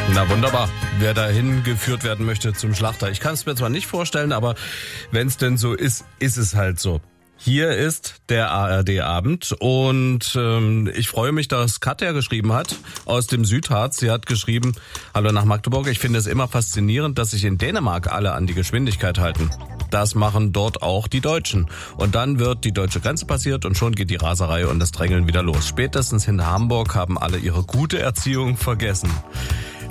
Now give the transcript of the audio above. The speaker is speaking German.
Na wunderbar, wer dahin geführt werden möchte zum Schlachter. Ich kann es mir zwar nicht vorstellen, aber wenn es denn so ist, ist es halt so. Hier ist der ARD-Abend und ich freue mich, dass Katja geschrieben hat aus dem Südharz. Sie hat geschrieben, hallo nach Magdeburg, ich finde es immer faszinierend, dass sich in Dänemark alle an die Geschwindigkeit halten. Das machen dort auch die Deutschen. Und dann wird die deutsche Grenze passiert und schon geht die Raserei und das Drängeln wieder los. Spätestens in Hamburg haben alle ihre gute Erziehung vergessen.